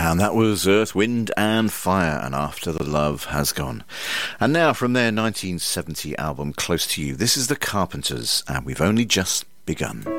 And that was Earth, Wind and Fire, and After the Love Has Gone. And now from their 1970 album Close to You, this is The Carpenters, and we've only just begun.